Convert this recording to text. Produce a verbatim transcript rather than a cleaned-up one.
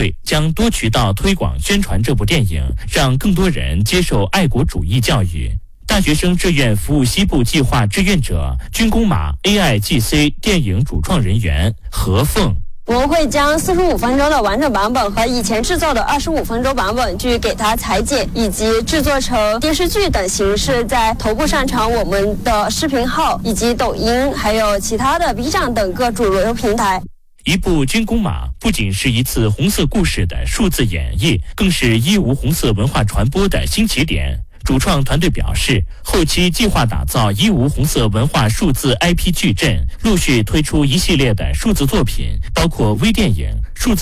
队将多渠道推广宣传这部电影，让更多人接受爱国主义教育。大学生志愿服务西部计划志愿者军工马 A I G C 电影主创人员何凤。 我们会将四十五分钟的完整版本和以前制作的二十五分钟版本去给它裁剪，以及制作成电视剧等形式，在头部上传我们的视频号以及抖音，还有其他的 B 站等各主流平台。 一部军工马不仅是一次红色故事的数字演绎，更是一无红色文化传播的新起点。主创团队表示，后期计划打造一无红色文化数字 I P 矩阵，陆续推出一系列的数字作品，包括微电影、